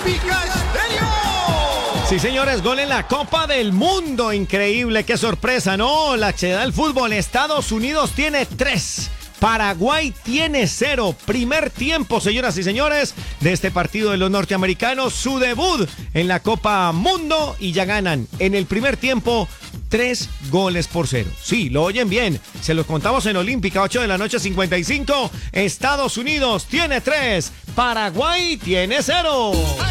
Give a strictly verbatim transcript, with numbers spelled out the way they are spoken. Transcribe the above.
Olímpica Estéreo. Sí, señores, gol en la Copa del Mundo. Increíble, qué sorpresa, ¿no? La H del fútbol. Estados Unidos tiene tres. Paraguay tiene cero. Primer tiempo, señoras y señores, de este partido de los norteamericanos. Su debut en la Copa Mundo y ya ganan en el primer tiempo tres goles por cero. Sí, lo oyen bien. Se los contamos en Olímpica, ocho de la noche, cincuenta y cinco. Estados Unidos tiene tres. Paraguay tiene cero.